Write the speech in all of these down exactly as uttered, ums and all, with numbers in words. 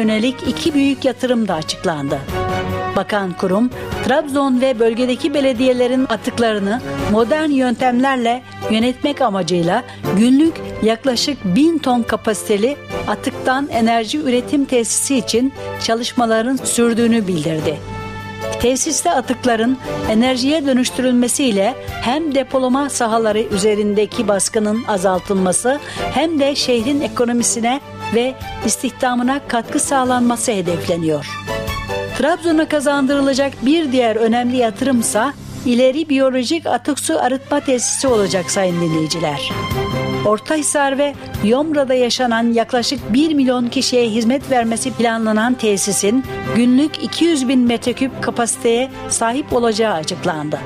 yönelik iki büyük yatırım da açıklandı. Bakan kurum, Trabzon ve bölgedeki belediyelerin atıklarını modern yöntemlerle yönetmek amacıyla günlük yaklaşık bin ton kapasiteli atıktan enerji üretim tesisi için çalışmaların sürdüğünü bildirdi. Tesiste atıkların enerjiye dönüştürülmesiyle hem depolama sahaları üzerindeki baskının azaltılması hem de şehrin ekonomisine ve istihdamına katkı sağlanması hedefleniyor. Trabzon'a kazandırılacak bir diğer önemli yatırımsa ileri biyolojik atık su arıtma tesisi olacak sayın dinleyiciler. Ortahisar ve Yomra'da yaşanan yaklaşık bir milyon kişiye hizmet vermesi planlanan tesisin günlük iki yüz bin metreküp kapasiteye sahip olacağı açıklandı.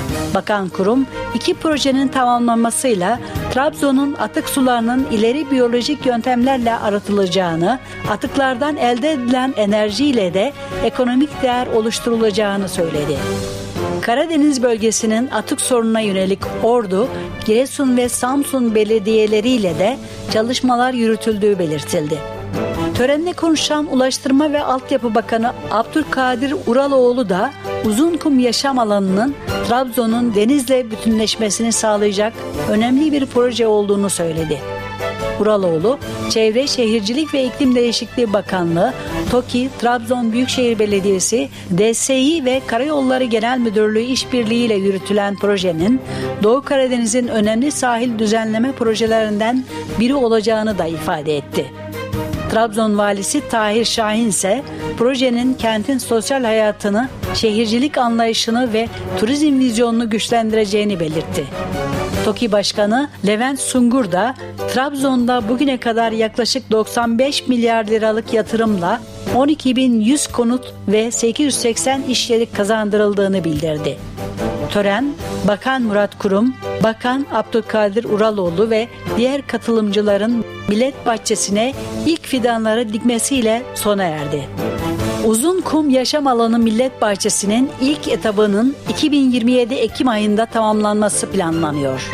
Bakan kurum, iki projenin tamamlanmasıyla Trabzon'un atık sularının ileri biyolojik yöntemlerle arıtılacağını, atıklardan elde edilen enerjiyle de ekonomik değer oluşturulacağını söyledi. Karadeniz bölgesinin atık sorununa yönelik Ordu, Giresun ve Samsun belediyeleriyle de çalışmalar yürütüldüğü belirtildi. Törende konuşan Ulaştırma ve Altyapı Bakanı Abdülkadir Uraloğlu da Uzunkum yaşam alanının Trabzon'un denizle bütünleşmesini sağlayacak önemli bir proje olduğunu söyledi. Uraloğlu, Çevre Şehircilik ve İklim Değişikliği Bakanlığı, TOKİ, Trabzon Büyükşehir Belediyesi, D S İ ve Karayolları Genel Müdürlüğü işbirliğiyle yürütülen projenin Doğu Karadeniz'in önemli sahil düzenleme projelerinden biri olacağını da ifade etti. Trabzon Valisi Tahir Şahin ise projenin kentin sosyal hayatını, şehircilik anlayışını ve turizm vizyonunu güçlendireceğini belirtti. TOKİ Başkanı Levent Sungur da Trabzon'da bugüne kadar yaklaşık doksan beş milyar liralık yatırımla on iki bin yüz konut ve sekiz yüz seksen iş yeri kazandırıldığını bildirdi. Tören, Bakan Murat Kurum, Bakan Abdülkadir Uraloğlu ve diğer katılımcıların Millet Bahçesi'ne ilk fidanları dikmesiyle sona erdi. Uzunkum Yaşam Alanı Millet Bahçesi'nin ilk etabının iki bin yirmi yedi Ekim ayında tamamlanması planlanıyor.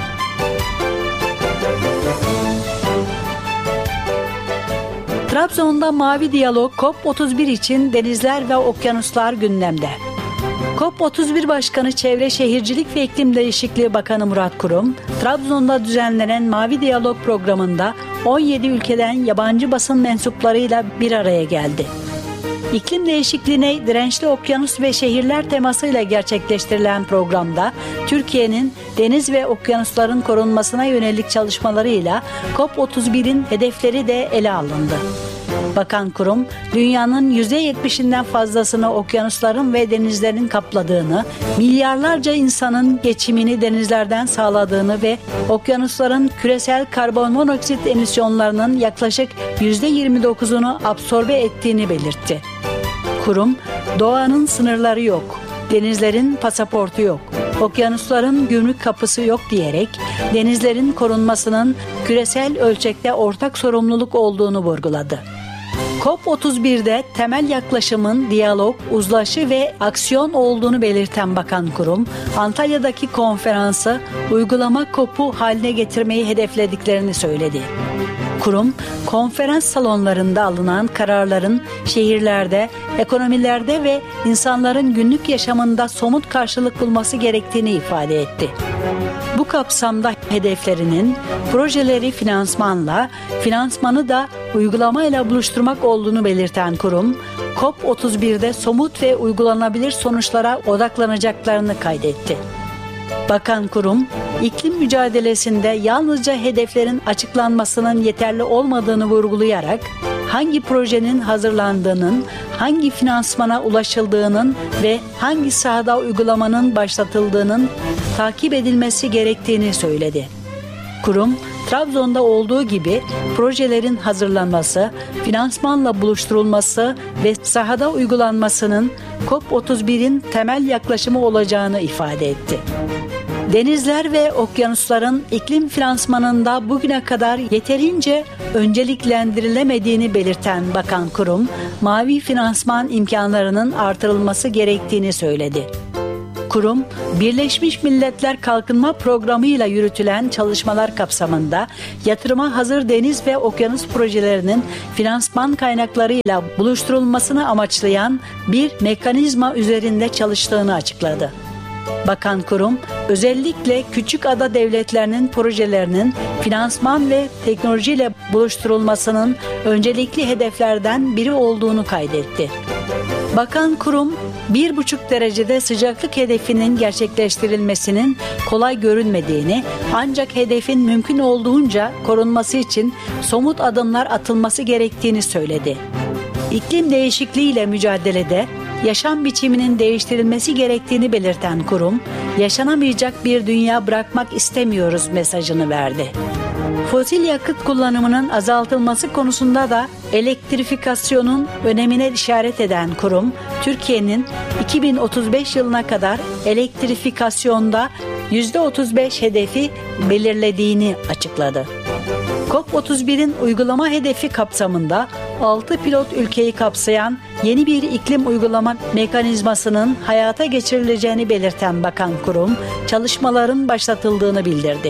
Trabzon'da Mavi Diyalog COP otuz bir için denizler ve okyanuslar gündemde. COP otuz bir Başkanı Çevre Şehircilik ve İklim Değişikliği Bakanı Murat Kurum, Trabzon'da düzenlenen Mavi Diyalog programında on yedi ülkeden yabancı basın mensuplarıyla bir araya geldi. İklim değişikliğine dirençli okyanus ve şehirler temasıyla gerçekleştirilen programda Türkiye'nin deniz ve okyanusların korunmasına yönelik çalışmalarıyla COP otuz birin hedefleri de ele alındı. Bakan Kurum, dünyanın yüzde yetmişinden fazlasını okyanusların ve denizlerin kapladığını, milyarlarca insanın geçimini denizlerden sağladığını ve okyanusların küresel karbonmonoksit emisyonlarının yaklaşık yüzde yirmi dokuzunu absorbe ettiğini belirtti. Kurum, doğanın sınırları yok, denizlerin pasaportu yok, okyanusların gümrük kapısı yok diyerek denizlerin korunmasının küresel ölçekte ortak sorumluluk olduğunu vurguladı. COP otuz birde temel yaklaşımın diyalog, uzlaşı ve aksiyon olduğunu belirten Bakan Kurum, Antalya'daki konferansı uygulama COP'u haline getirmeyi hedeflediklerini söyledi. Kurum, konferans salonlarında alınan kararların şehirlerde, ekonomilerde ve insanların günlük yaşamında somut karşılık bulması gerektiğini ifade etti. Bu kapsamda hedeflerinin projeleri finansmanla, finansmanı da uygulamayla buluşturmak olduğunu belirten kurum, COP otuz birde somut ve uygulanabilir sonuçlara odaklanacaklarını kaydetti. Bakan Kurum, iklim mücadelesinde yalnızca hedeflerin açıklanmasının yeterli olmadığını vurgulayarak, hangi projenin hazırlandığının, hangi finansmana ulaşıldığının ve hangi sahada uygulamanın başlatıldığının takip edilmesi gerektiğini söyledi. Kurum, Trabzon'da olduğu gibi projelerin hazırlanması, finansmanla buluşturulması ve sahada uygulanmasının COP otuz birin temel yaklaşımı olacağını ifade etti. Denizler ve okyanusların iklim finansmanında bugüne kadar yeterince önceliklendirilemediğini belirten Bakan Kurum, mavi finansman imkanlarının artırılması gerektiğini söyledi. Kurum, Birleşmiş Milletler Kalkınma Programı ile yürütülen çalışmalar kapsamında yatırıma hazır deniz ve okyanus projelerinin finansman kaynaklarıyla buluşturulmasını amaçlayan bir mekanizma üzerinde çalıştığını açıkladı. Bakan kurum, özellikle küçük ada devletlerinin projelerinin finansman ve teknolojiyle buluşturulmasının öncelikli hedeflerden biri olduğunu kaydetti. Bakan kurum, bir buçuk derecede sıcaklık hedefinin gerçekleştirilmesinin kolay görünmediğini, ancak hedefin mümkün olduğunca korunması için somut adımlar atılması gerektiğini söyledi. İklim değişikliğiyle mücadelede yaşam biçiminin değiştirilmesi gerektiğini belirten kurum, yaşanamayacak bir dünya bırakmak istemiyoruz mesajını verdi. Fosil yakıt kullanımının azaltılması konusunda da elektrifikasyonun önemine işaret eden kurum, Türkiye'nin iki bin otuz beş yılına kadar elektrifikasyonda yüzde otuz beş hedefi belirlediğini açıkladı. COP otuz birin uygulama hedefi kapsamında altı pilot ülkeyi kapsayan yeni bir iklim uygulama mekanizmasının hayata geçirileceğini belirten bakan kurum, çalışmaların başlatıldığını bildirdi.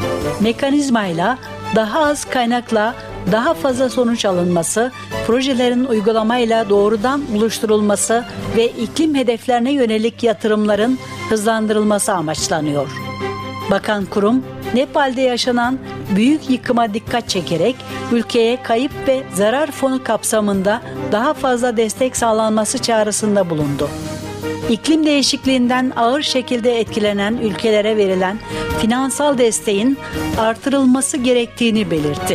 Mekanizmayla daha az kaynakla daha fazla sonuç alınması, projelerin uygulamayla doğrudan buluşturulması ve iklim hedeflerine yönelik yatırımların hızlandırılması amaçlanıyor. Bakan kurum, Nepal'de yaşanan büyük yıkıma dikkat çekerek ülkeye kayıp ve zarar fonu kapsamında daha fazla destek sağlanması çağrısında bulundu. İklim değişikliğinden ağır şekilde etkilenen ülkelere verilen finansal desteğin artırılması gerektiğini belirtti.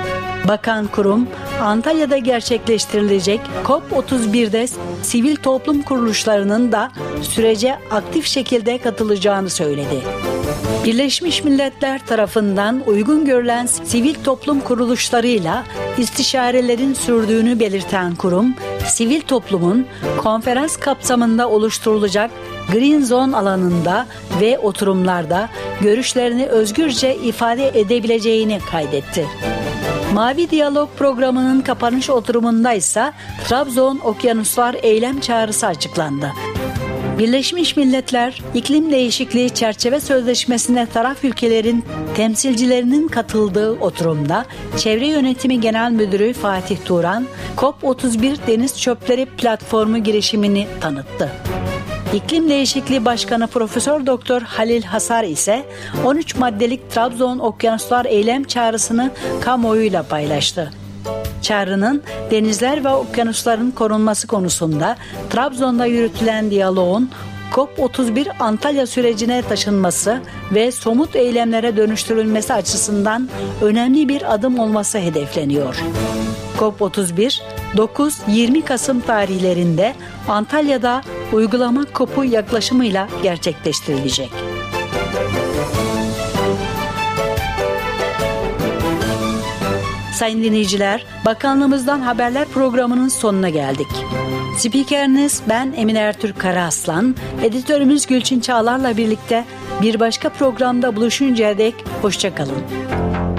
Bakan kurum, Antalya'da gerçekleştirilecek COP otuz birde sivil toplum kuruluşlarının da sürece aktif şekilde katılacağını söyledi. Birleşmiş Milletler tarafından uygun görülen sivil toplum kuruluşlarıyla istişarelerin sürdüğünü belirten kurum, sivil toplumun konferans kapsamında oluşturulacak Green Zone alanında ve oturumlarda görüşlerini özgürce ifade edebileceğini kaydetti. Mavi Diyalog programının kapanış oturumunda ise Trabzon Okyanuslar Eylem Çağrısı açıklandı. Birleşmiş Milletler İklim Değişikliği Çerçeve Sözleşmesi'ne taraf ülkelerin temsilcilerinin katıldığı oturumda Çevre Yönetimi Genel Müdürü Fatih Turan, COP otuz bir Deniz Çöpleri Platformu girişimini tanıttı. İklim Değişikliği Başkanı Profesör Doktor Halil Hasar ise on üç maddelik Trabzon Okyanuslar Eylem Çağrısını kamuoyuyla paylaştı. Çağrının denizler ve okyanusların korunması konusunda Trabzon'da yürütülen diyaloğun COP otuz bir Antalya sürecine taşınması ve somut eylemlere dönüştürülmesi açısından önemli bir adım olması hedefleniyor. COP otuz bir, dokuz yirmi Kasım tarihlerinde Antalya'da uygulama kopu yaklaşımıyla gerçekleştirilecek. Sayın dinleyiciler, Bakanlığımızdan Haberler programının sonuna geldik. Spikeriniz ben Emine Ertürk Karaaslan, editörümüz Gülçin Çağlar'la birlikte bir başka programda buluşuncaya dek hoşça kalın.